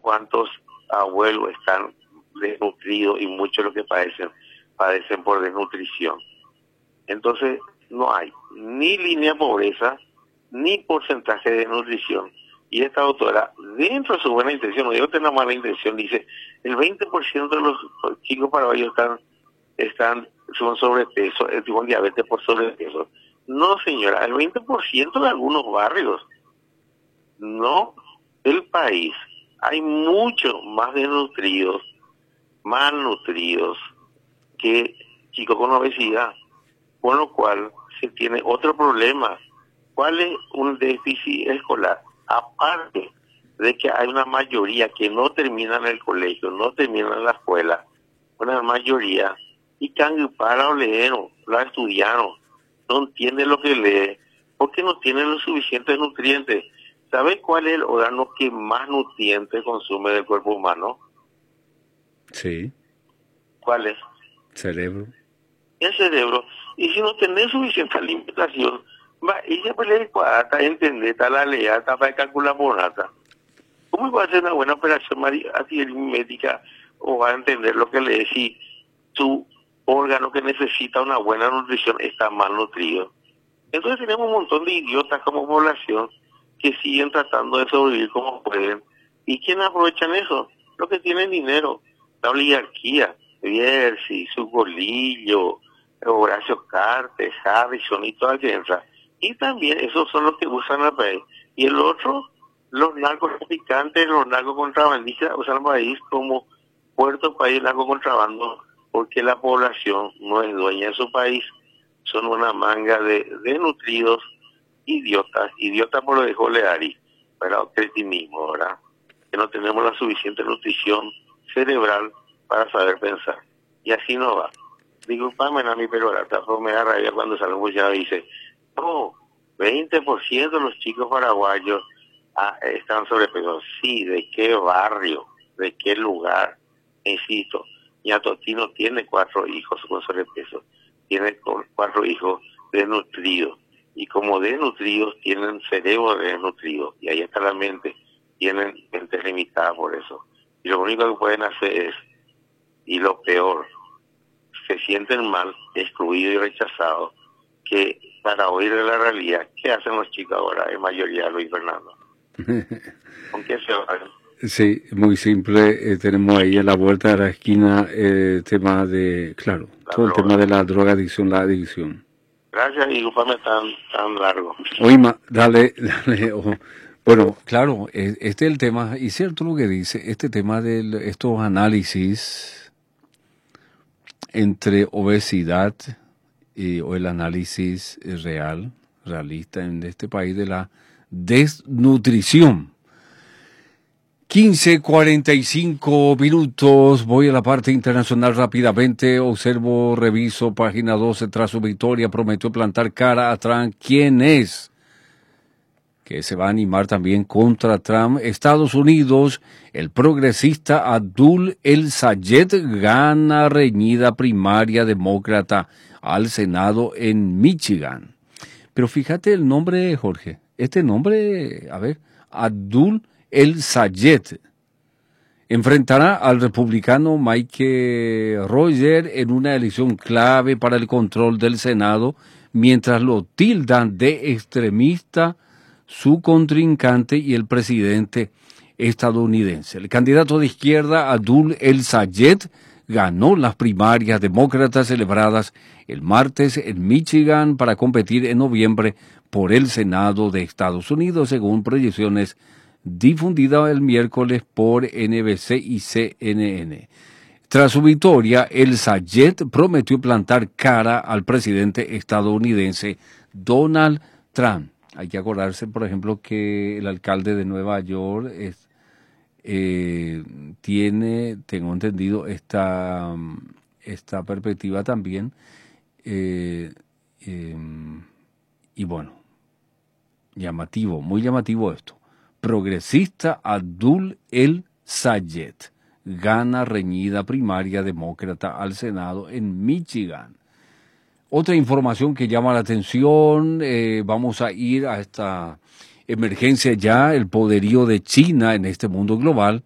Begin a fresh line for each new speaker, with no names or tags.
cuántos abuelos están desnutridos y muchos los que padecen por desnutrición. Entonces no hay ni línea de pobreza, ni porcentaje de desnutrición. Y esta autora, dentro de su buena intención, no digo tener mala intención, dice, el 20% de los chicos paraguayos son sobrepeso, con diabetes por sobrepeso. No, señora, el 20% de algunos barrios, no del país. Hay muchos más desnutridos, malnutridos, que chicos con obesidad, con lo cual se tiene otro problema. ¿Cuál es un déficit escolar? Aparte de que hay una mayoría que no terminan el colegio, no terminan la escuela, una mayoría, y que para leer, la estudiaron, no entienden lo que lee, porque no tienen los suficientes nutrientes. ¿Sabe cuál es el órgano que más nutrientes consume del cuerpo humano?
Sí.
¿Cuál es?
Cerebro.
El cerebro. Y si no tenés suficiente alimentación, ella pues le cuadra, entender, la lea, para calcular por nada. ¿Cómo va a hacer una buena operación médica o va a entender lo que le decís? Su órgano que necesita una buena nutrición está mal nutrido. Entonces tenemos un montón de idiotas como población que siguen tratando de sobrevivir como pueden. ¿Y quién aprovechan eso? Los que tienen dinero, la oligarquía, Bierzi, Sugolillo, Horacio Cartes, Harrison y toda la. Y también esos son los que usan el país. Y el otro, los narcotraficantes, los narcocontrabandistas usan el país como puerto para ir narcocontrabando, porque la población no es dueña de su país. Son una manga de nutridos idiotas por lo de Joleari, pero cretinismo, ¿verdad? Que no tenemos la suficiente nutrición cerebral para saber pensar. Y así no va. Disculpame, Nami, pero me da rabia cuando salgo ya y dice, no, 20% de los chicos paraguayos están sobrepeso. Sí, ¿de qué barrio? ¿De qué lugar? Insisto, Ñatotino tiene 4 hijos con sobrepeso. Tiene 4 hijos desnutridos. Y como desnutridos, tienen cerebro desnutrido. Y ahí está la mente. Tienen mente limitada por eso. Y lo único que pueden hacer es, y lo peor, se sienten mal, excluidos y rechazados, que para oír de la realidad, ¿qué hacen los chicos ahora? En mayoría, Luis Fernando. ¿Con qué se van?
Sí, muy simple. Tenemos ahí a la vuelta de la esquina el tema de, claro, todo el tema de la drogadicción, la adicción.
Gracias y discúlpame tan largo.
Oima, dale. Bueno, claro, este es el tema, y cierto lo que dice, este tema de estos análisis entre obesidad o el análisis realista en este país de la desnutrición. 15:45, voy a la parte internacional rápidamente, observo, reviso, página 12, tras su victoria prometió plantar cara a Trump. ¿Quién es? Que se va a animar también contra Trump. Estados Unidos, el progresista Abdul El-Sayed gana reñida primaria demócrata al Senado en Michigan. Pero fíjate el nombre, Jorge. Este nombre, a ver, Abdul El-Sayed enfrentará al republicano Mike Roger en una elección clave para el control del Senado, mientras lo tildan de extremista su contrincante y el presidente estadounidense. El candidato de izquierda, Abdul El-Sayed, ganó las primarias demócratas celebradas el martes en Michigan para competir en noviembre por el Senado de Estados Unidos, según proyecciones difundidas el miércoles por NBC y CNN. Tras su victoria, El-Sayed prometió plantar cara al presidente estadounidense Donald Trump. Hay que acordarse, por ejemplo, que el alcalde de Nueva York tiene, tengo entendido, esta perspectiva también. Y bueno, llamativo, muy llamativo esto. Progresista Abdul El-Sayed gana reñida primaria demócrata al Senado en Michigan. Otra información que llama la atención, vamos a ir a esta emergencia ya, el poderío de China en este mundo global.